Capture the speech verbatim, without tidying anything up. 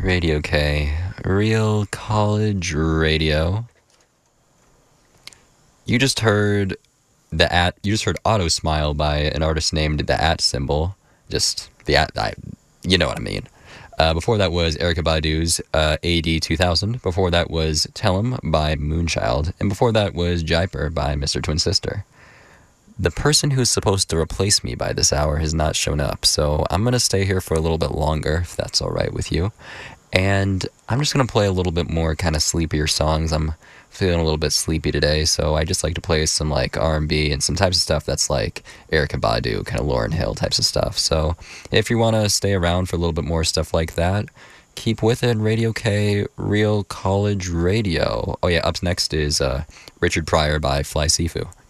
Radio K, Real College Radio. You just heard the at. You just heard "Auto Smile" by an artist named the At Symbol. Just the at. I, you know what I mean. Uh, before that was Erykah Badu's uh, A D two thousand. Before that was "Tell 'Em" by Moonchild, and before that was "Jaipur" by Mister Twin Sister. The person who's supposed to replace me by this hour has not shown up, so I'm gonna stay here for a little bit longer, if that's all right with you. And I'm just gonna play a little bit more kind of sleepier songs. I'm feeling a little bit sleepy today, so I just like to play some like R and B and some types of stuff that's like Erykah Badu, kind of Lauryn Hill types of stuff. So if you want to stay around for a little bit more stuff like that, keep with it. Radio K, Real College Radio. Oh yeah, up next is uh, Richard Pryor by Fly Sifu.